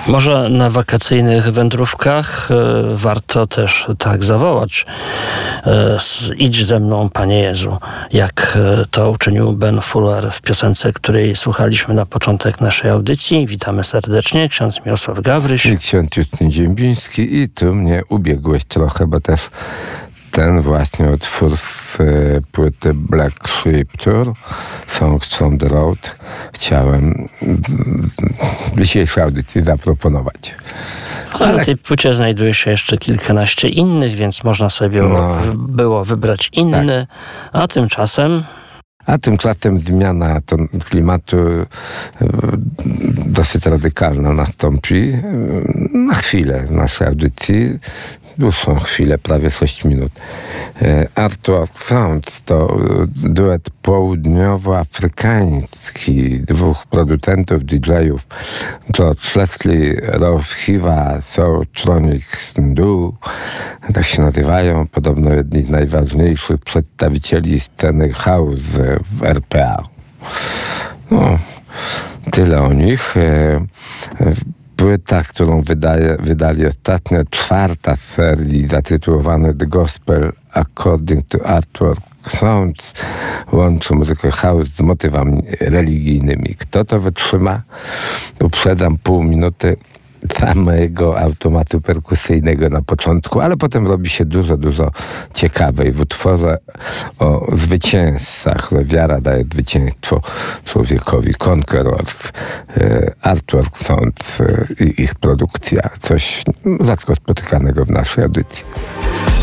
Może na wakacyjnych wędrówkach warto też tak zawołać: idź ze mną, Panie Jezu, jak to uczynił Ben Fuller w piosence, której słuchaliśmy na początek naszej audycji. Witamy serdecznie, ksiądz Mirosław Gawryś i ksiądz Justyn Ziembiński. I tu mnie ubiegłeś trochę, bo też ten właśnie utwór z płyty Black Scripture, Songs from the Road, chciałem w dzisiejszej audycji zaproponować. Ale na tej płycie znajduje się jeszcze kilkanaście innych, więc można sobie było wybrać inny, tak. A tymczasem zmiana klimatu dosyć radykalna nastąpi na chwilę w naszej audycji. Dłuższą chwilę, prawie 6 minut. Artwork Sounds to duet południowoafrykański dwóch producentów, DJ-ów, George Leslie, Rose Hiva, Soultronic Ndu, tak się nazywają, podobno jedni z najważniejszych przedstawicieli sceny house w RPA. Tyle o nich. Płyta, którą wydali ostatnio, 4. z serii, zatytułowana The Gospel According to Artwork Sounds, łączy muzykę house z motywami religijnymi. Kto to wytrzyma? Uprzedzam pół minuty samego automatu perkusyjnego na początku, ale potem robi się dużo ciekawej. W utworze o zwycięzcach, że wiara daje zwycięstwo człowiekowi, Conquerors, Artwork Sounds i ich produkcja. Coś rzadko spotykanego w naszej audycji.